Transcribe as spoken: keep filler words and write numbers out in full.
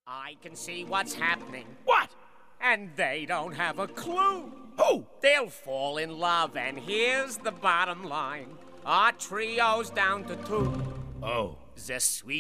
I can see what's happening. What? And they don't have a clue. Who? They'll fall in love, and here's the bottom line. Our trio's down to two. Oh. The sweet